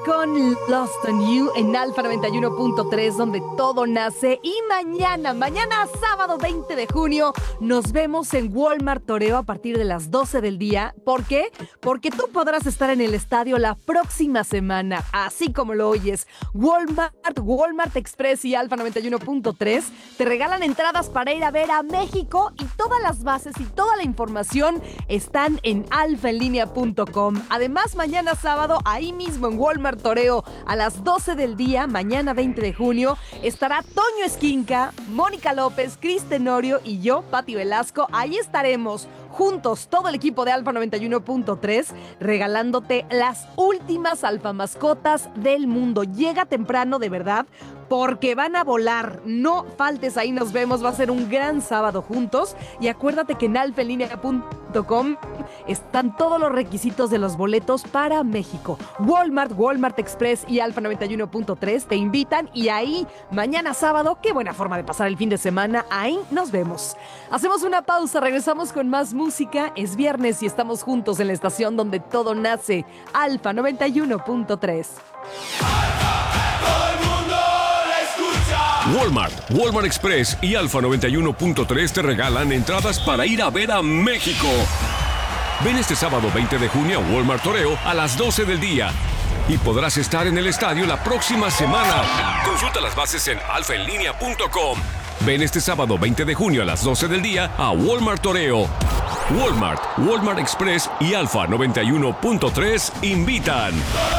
con Lost on You en Alfa 91.3, donde todo nace. Y mañana sábado 20 de junio, nos vemos en Walmart Toreo a partir de las 12 del día. ¿Por qué? Porque tú podrás estar en el estadio la próxima semana, así como lo oyes. Walmart Express y Alfa 91.3 te regalan entradas para ir a ver a México, y todas las bases y toda la información están en alfaenlinea.com. Además, mañana sábado, ahí mismo en Walmart Toreo, a las 12 del día, mañana 20 de junio, estará Toño Esquinca, Mónica López, Cris Tenorio y yo, Pati Velasco. Ahí estaremos juntos, todo el equipo de Alfa 91.3, regalándote las últimas alfa mascotas del mundo. Llega temprano, de verdad, porque van a volar. No faltes, ahí nos vemos. Va a ser un gran sábado juntos. Y acuérdate que en alfaenlinea.com están todos los requisitos de los boletos para México. Walmart Express y Alfa 91.3 te invitan, y ahí mañana sábado, qué buena forma de pasar el fin de semana, ahí nos vemos. Hacemos una pausa, regresamos con más música. Es viernes y estamos juntos en la estación donde todo nace, Alfa 91.3. Walmart Express y Alfa 91.3 te regalan entradas para ir a ver a México. Ven este sábado 20 de junio a Walmart Toreo a las 12 del día y podrás estar en el estadio la próxima semana. Consulta las bases en alfaenlinea.com. Ven este sábado 20 de junio a las 12 del día a Walmart Toreo. Walmart Express y Alfa 91.3 invitan.